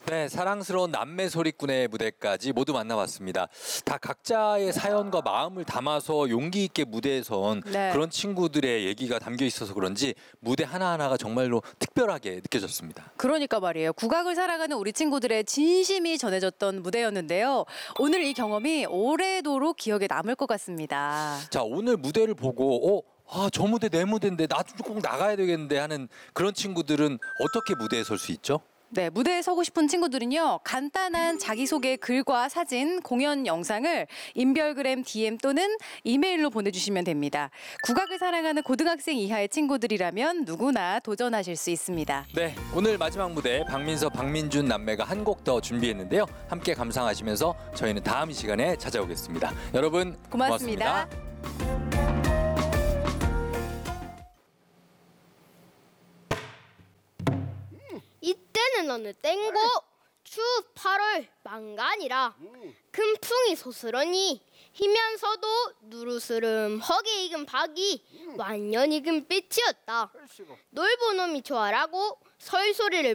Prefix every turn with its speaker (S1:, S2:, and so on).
S1: 네, 사랑스러운 남매 소리꾼의 무대까지 모두 만나봤습니다. 다 각자의 사연과 마음을 담아서 용기 있게 무대에 선
S2: 네.
S1: 그런 친구들의 얘기가 담겨 있어서 그런지 무대 하나하나가 정말로 특별하게 느껴졌습니다.
S2: 그러니까 말이에요. 국악을 사랑하는 우리 친구들의 진심이 전해졌던 무대였는데요. 오늘 이 경험이 오래도록 기억에 남을 것 같습니다.
S1: 자, 오늘 무대를 보고 저 무대 내 무대인데 나도 꼭 나가야 되겠는데 하는 그런 친구들은 어떻게 무대에 설 수 있죠?
S2: 네, 무대에 서고 싶은 친구들은요. 간단한 자기소개 글과 사진, 공연 영상을 인별그램 DM 또는 이메일로 보내주시면 됩니다. 국악을 사랑하는 고등학생 이하의 친구들이라면 누구나 도전하실 수 있습니다.
S1: 네, 오늘 마지막 무대 박민서, 박민준 남매가 한 곡 더 준비했는데요. 함께 감상하시면서 저희는 다음 시간에 찾아오겠습니다. 여러분
S2: 고맙습니다.
S3: 이때는 어느 땡고 추 8월 만간이라 금풍이 소스러니 희면서도 누르스름 허게 익은 박이 완연 익은 빛이었다. 놀보 놈이 좋아라고 설소리를